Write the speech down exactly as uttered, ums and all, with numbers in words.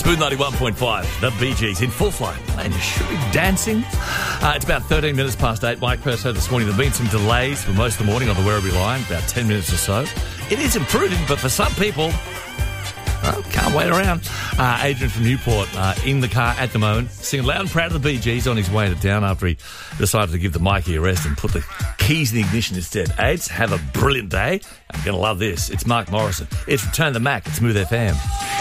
Smooth ninety-one point five, the Bee Gees in full flight. And you should be dancing. Uh, it's about thirteen minutes past eight. Mike Purse heard this morning there have been some delays for most of the morning on the Werribee line, about ten minutes or so. It is improving, but for some people, well, can't wait around. Uh, Adrian from Newport uh, in the car at the moment, singing loud and proud of the Bee Gees on his way to town after he decided to give the Mikey a rest and put the keys in the ignition instead. Aids, have a brilliant day. I'm going to love this. It's Mark Morrison. It's Return the Mac at Smooth F M.